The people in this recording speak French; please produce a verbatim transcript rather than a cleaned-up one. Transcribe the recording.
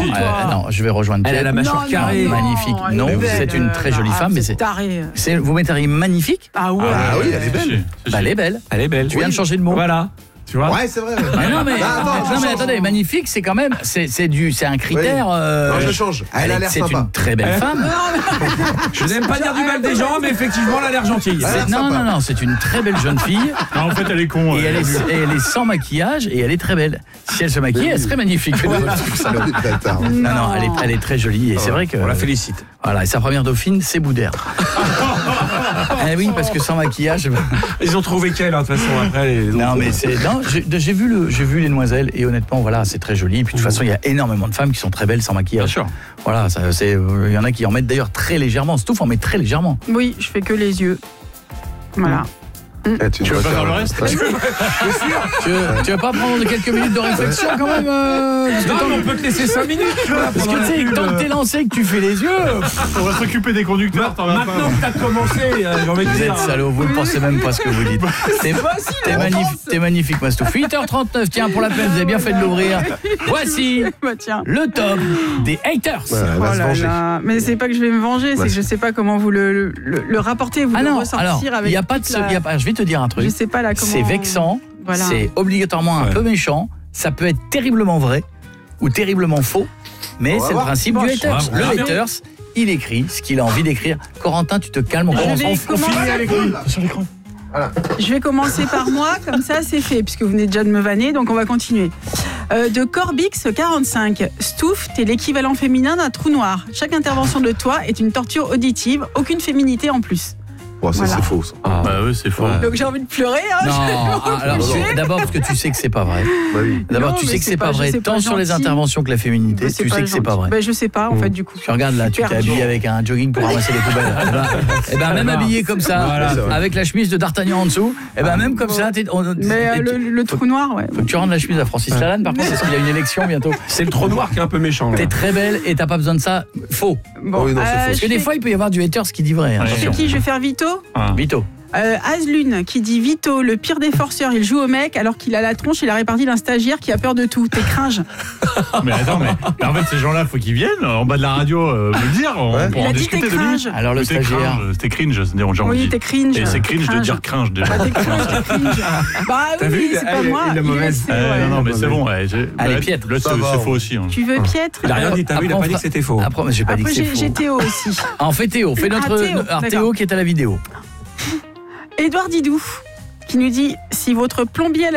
Oui. Euh, non, je vais rejoindre Pierre. Elle a la mâchoire Non, carrée. non, non. Magnifique. elle Non, est belle, c'est une très jolie euh, femme, mais c'est. taré. c'est vous metteriez magnifique. Ah ouais. Ah oui, elle est belle. Si, si, si. Bah, elle est belle. Elle est belle. Tu viens de changer de mot. Voilà. Tu vois. Ouais, c'est vrai. ouais. Mais non mais, Ah, attends, je non, mais change. attendez, magnifique, c'est quand même, c'est c'est du, c'est un critère. Oui. euh, Non, je change. Elle a l'air c'est sympa. une très belle femme. Je n'aime pas dire du mal des gens, mais effectivement, elle a l'air gentille. Elle a l'air C'est- non sympa. non non, c'est une très belle jeune fille. Non, en fait, elle est con. Et elle est, et elle est sans maquillage et elle est très belle. Si elle se maquillait, elle serait magnifique. Salaud. Bâtard. Non, non, elle est, elle est très jolie et c'est vrai que. On la félicite. Voilà, et sa première dauphine, c'est Boudère. Eh oui, parce que sans maquillage. Ils ont trouvé qu'elle, hein, de toute façon, après. Les Non, mais c'est. Non, j'ai j'ai vu, le, j'ai vu les demoiselles et honnêtement, voilà, c'est très joli. Et puis de toute façon, il y a énormément de femmes qui sont très belles sans maquillage. Bien sûr. Voilà, ça, c'est, il y en a qui en mettent d'ailleurs très légèrement. Stouff en met très légèrement. Oui, je fais que les yeux. Voilà. Eh, tu Tu veux dois pas faire le faire- reste Ouais. Tu veux, tu veux pas prendre quelques minutes de réflexion quand même euh, parce que Non, tant- mais on peut te laisser cinq minutes. Tu vois, parce pendant que la tu sais, pub, tant que euh. t'es lancé que tu fais les yeux. On va s'occuper des conducteurs, t'en vas pas. Maintenant que t'as commencé, euh, j'ai envie de Vous dire. êtes salaud, vous ne pensez même pas ce que vous dites. T'es, t'es, magnifique, t'es magnifique, Mastouf. huit heures trente-neuf, tiens, pour la peine, vous avez bien fait de l'ouvrir. Voici Bah tiens. le top des haters. Ouais, elle va Oh se là venger. là. Mais c'est pas que je vais me venger, c'est Ouais, que je sais pas comment vous le, le, le rapportez, vous Ah le non, ressortir alors, avec il y a pas de, toute ce- la- y a pas, je vais te dire un truc. Je sais pas là comment. C'est vexant, Voilà. c'est obligatoirement un Ouais. peu méchant, ça peut être terriblement vrai ou terriblement faux, mais On va c'est le voir. principe Bon, du je- haters. on Le verra bien. haters, il écrit ce qu'il a envie d'écrire. Corentin, tu te calmes, on Je commence. vais On- On commencer- finit avec lui. Sur l'écran. Je vais commencer par moi, comme ça c'est fait, puisque vous venez déjà de me vanner, donc on va continuer. Euh, de Corbix quarante-cinq, Stouff, t'es l'équivalent féminin d'un trou noir. Chaque intervention de toi est une torture auditive, aucune féminité en plus. Bon, ça, Voilà. c'est faux. ça. Ah. Bah oui, c'est faux. Ouais. Donc j'ai envie de pleurer. Hein, Non, je- ah, alors, Non. d'abord parce que tu sais que c'est pas vrai. Bah oui. D'abord, Non, tu mais sais que c'est c'est pas- pas je vrai, sais pas tant sur les gentil. interventions que la féminité, Bah, tu sais que c'est pas vrai. Ben, je sais pas en fait du coup. Tu regardes là, tu Super t'es habillé dur. avec un jogging pour ramasser les poubelles. Eh ben, eh ben, même Voilà. habillé comme ça, Voilà. avec la chemise de D'Artagnan en dessous, eh ben même comme ça, t'es, on- Mais euh, t'es- le, le trou noir, ouais. faut que tu rendes la chemise à Francis Lalanne par contre, parce qu'il y a une élection bientôt. C'est le trou noir qui est un peu méchant. là. T'es très belle et t'as pas besoin de ça. Faux. Bon, Oh oui, non, c'est faux. Parce je que des fais- fois, il peut y avoir du haters qui dit vrai. hein, Ouais. je attention. fais qui Je vais faire Vito. Ah. Vito. Euh, Azlune qui dit Vito, le pire des forceurs, il joue au mec alors qu'il a la tronche et la répartie d'un stagiaire qui a peur de tout. T'es cringe. Mais attends, mais, mais en fait, ces gens-là, faut qu'ils viennent en bas de la radio euh, me le dire. On Ouais. pourra Il en a dit discuter t'es de lui. cringe. Alors le C'était stagiaire. cringe, C'était cringe, c'est-à-dire on Oui, dit. t'es cringe. Et c'est cringe de dire cringe déjà. Bah, t'es cringe, t'es cringe. Bah T'as oui, vu, c'est pas elle, moi. il a il est- mauvaise. c'est- Euh, ouais. non, non, mais c'est bon. Ouais, j'ai- Allez, là, piètre. Là, Ça c'est va, c'est on- faux aussi. hein. Tu veux piètre Il a rien dit, t'as vu, il a Après, pas dit on que c'était faux. Après, j'ai pas dit Après, que c'est j'ai faux. j'ai Théo aussi. Ah, on fait Théo, fais notre Ah, Théo, alors, Théo d'accord. qui est à la vidéo. Édouard Didou qui nous dit si votre plombier à la